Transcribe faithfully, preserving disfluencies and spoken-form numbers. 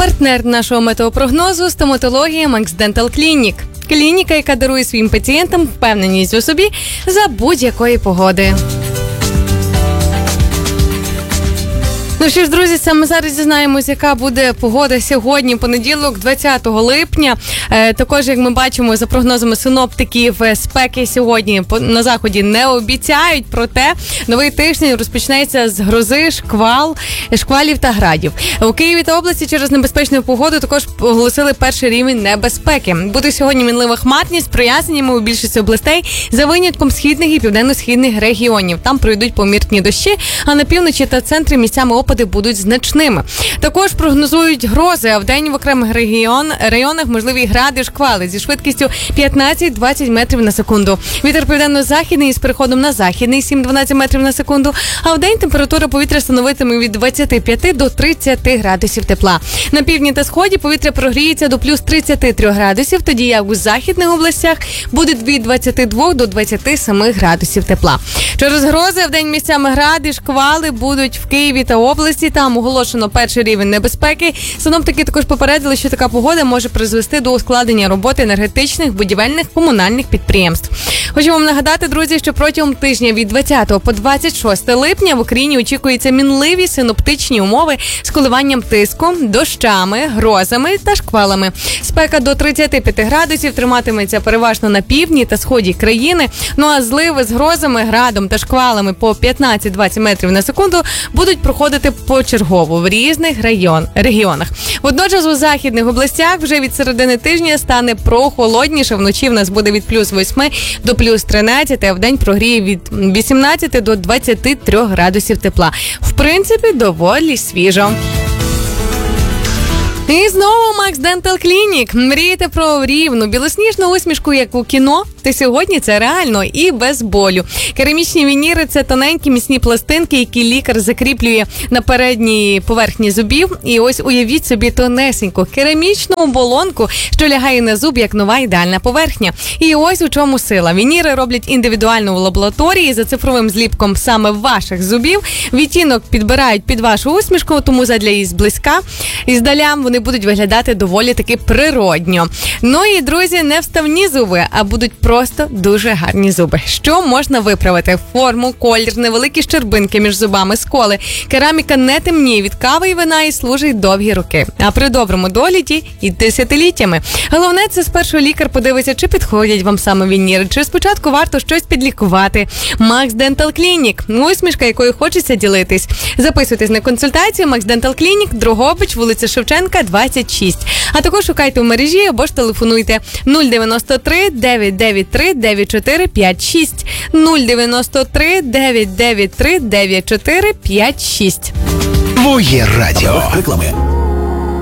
Партнер нашого метеопрогнозу – стоматологія Max Dental Clinic. Клініка, яка дарує своїм пацієнтам впевненість у собі за будь-якої погоди. Ну що ж, друзі, саме зараз дізнаємось, яка буде погода сьогодні, понеділок, двадцятого липня. Е, також, як ми бачимо, за прогнозами синоптиків, спеки сьогодні на заході не обіцяють, проте новий тиждень розпочнеться з грози, шквал, шквалів та градів. У Києві та області через небезпечну погоду також оголосили перший рівень небезпеки. Буде сьогодні мінлива хмарність з проясненнями у більшості областей за винятком східних і південно-східних регіонів. Там пройдуть помірні дощі, а на півночі та центрі місцями опади будуть значними. Також прогнозують грози, а вдень в окремих регіон, районах можливі гради, шквали зі швидкістю п'ятнадцять-двадцять метрів на секунду. Вітер південно-західний із переходом на західний сім-дванадцять метрів на секунду, а вдень температура повітря становитиме від двадцяти п'яти до тридцяти градусів тепла. На півдні та сході повітря прогріється до плюс тридцяти трьох градусів, тоді як у західних областях буде від двадцяти двох до двадцяти семи градусів тепла. Через грози вдень місцями гради, шквали будуть в Києві та області. Там оголошено перший рівень небезпеки. Синоптики також попередили, що така погода може призвести до ускладнення роботи енергетичних, будівельних, комунальних підприємств. Хочу вам нагадати, друзі, що протягом тижня від двадцятого по двадцять шосте липня в Україні очікуються мінливі синоптичні умови з коливанням тиску, дощами, грозами та шквалами. Спека до тридцяти п'яти градусів триматиметься переважно на півдні та сході країни. Ну а зливи з грозами, градом та шквалами по п'ятнадцять-двадцять метрів на секунду будуть проходити почергово в різних район, регіонах. Водночас у західних областях вже від середини тижня стане прохолодніше. Вночі в нас буде від плюс восьми до плюс тринадцяти, а вдень прогріє від вісімнадцяти до двадцяти трьох градусів тепла. В принципі, доволі свіжо. І знову Max Dental Clinic. Мрієте про рівну, білосніжну усмішку, як у кіно? Та сьогодні це реально і без болю. Керамічні вініри – це тоненькі міцні пластинки, які лікар закріплює на передній поверхні зубів. І ось уявіть собі тонесеньку керамічну оболонку, що лягає на зуб, як нова ідеальна поверхня. І ось у чому сила. Вініри роблять індивідуально в лабораторії за цифровим зліпком саме ваших зубів. Відтінок підбирають під вашу усмішку, тому задля її зблизька і здаля вони будуть виглядати доволі таки природньо. Ну і, друзі, не вставні зуби, а будуть просто дуже гарні зуби. Що можна виправити? Форму, колір, невеликі щербинки між зубами, сколи. Кераміка не темніє від кави і вина і служить довгі роки. А при доброму догляді і десятиліттями. Головне, це спершу лікар подивиться, чи підходять вам саме вініри, чи спочатку варто щось підлікувати. Max Dental Clinic. Усмішка, якою хочеться ділитись. Записуйтесь на консультацію Max Dental Clinic, Дрогобич, вулиця Шевченка, двадцять шість. А також шукайте в мережі або ж телефонуйте нуль дев'яносто три дев'ять дев'ять три дев'ять чотири п'ять шість нуль дев'яносто три дев'ять дев'ять три дев'ять чотири п'ять шість. Твоє радіо. Реклами.